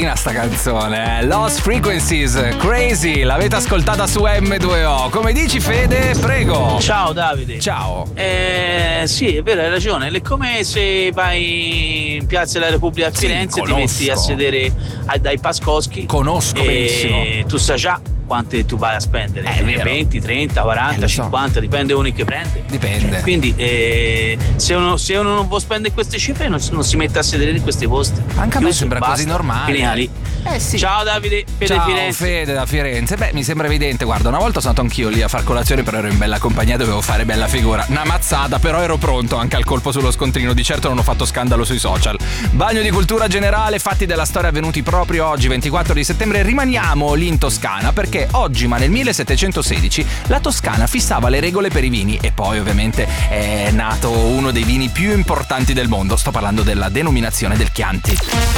carina sta canzone, Lost Frequencies, Crazy, l'avete ascoltata su M2O. Come dici, Fede? Prego. Ciao Davide. Ciao. Sì, è vero, hai ragione. È come se vai in Piazza della Repubblica a Firenze, ti metti a sedere dai Pascoschi. Conosco benissimo. E tu sai già quante tu vai a spendere, 20, 30, 40, 50, dipende uno che prende. Dipende. Quindi se uno non può spendere queste cifre non si mette a sedere in questi posti. Anche a me sembra così normale. Sì. Ciao Davide, Fede Ciao, Firenze. Fede da Firenze. Beh, mi sembra evidente, guarda, una volta sono andato anch'io lì a far colazione, però ero in bella compagnia, dovevo fare bella figura. Una mazzata, però ero pronto anche al colpo sullo scontrino, di certo non ho fatto scandalo sui social. Bagno di cultura generale, fatti della storia avvenuti proprio oggi, 24 di settembre. Rimaniamo lì in Toscana, perché oggi, ma nel 1716, la Toscana fissava le regole per i vini e poi ovviamente è nato uno dei vini più importanti del mondo. Sto parlando della denominazione del Chianti.